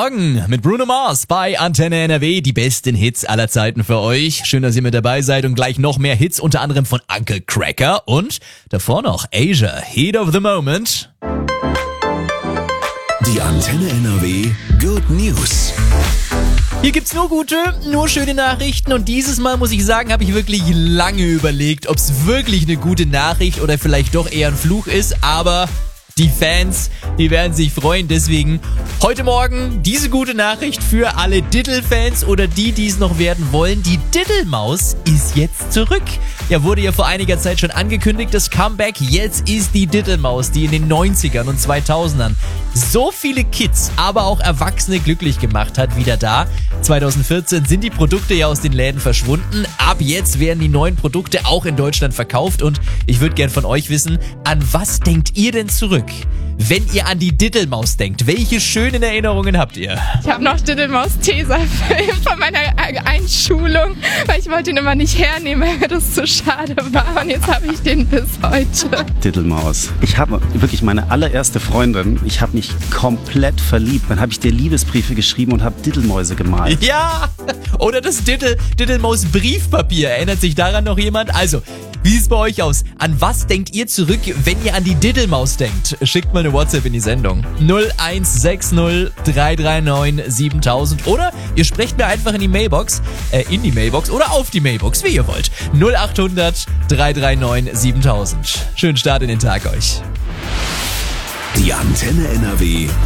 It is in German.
Morgen mit Bruno Mars bei Antenne NRW. Die besten Hits aller Zeiten für euch. Schön, dass ihr mit dabei seid und gleich noch mehr Hits, unter anderem von Uncle Cracker und davor noch Asia, Heat of the Moment. Die Antenne NRW Good News. Hier gibt's nur gute, nur schöne Nachrichten und dieses Mal muss ich sagen, habe ich wirklich lange überlegt, ob es wirklich eine gute Nachricht oder vielleicht doch eher ein Fluch ist, aber die Fans, die werden sich freuen, deswegen heute Morgen diese gute Nachricht für alle Diddle-Fans oder die es noch werden wollen. Die Diddle-Maus ist jetzt zurück. Ja, wurde ja vor einiger Zeit schon angekündigt, das Comeback. Jetzt ist die Diddle-Maus, die in den 90ern und 2000ern so viele Kids, aber auch Erwachsene glücklich gemacht hat, wieder da. 2014 sind die Produkte ja aus den Läden verschwunden. Ab jetzt werden die neuen Produkte auch in Deutschland verkauft und ich würde gern von euch wissen, an was denkt ihr denn zurück, wenn ihr an die Diddle-Maus denkt? Welche schönen Erinnerungen habt ihr? Ich habe noch Diddle-Maus-Tesafilm von meiner Einschulung, weil ich wollte ihn immer nicht hernehmen, weil das zu schade war. Und jetzt habe ich den bis heute. Diddle-Maus. Ich habe wirklich meine allererste Freundin, ich habe mich komplett verliebt. Dann habe ich dir Liebesbriefe geschrieben und habe Diddle-Mäuse gemalt. Ja, oder das Diddle-Maus-Briefpapier. Erinnert sich daran noch jemand? Also, wie sieht's bei euch aus? An was denkt ihr zurück, wenn ihr an die Diddle-Maus denkt? Schickt mal eine WhatsApp in die Sendung. 0160 339 7000 oder ihr sprecht mir einfach in die Mailbox oder auf die Mailbox, wie ihr wollt. 0800 339 7000. Schönen Start in den Tag euch. Die Antenne NRW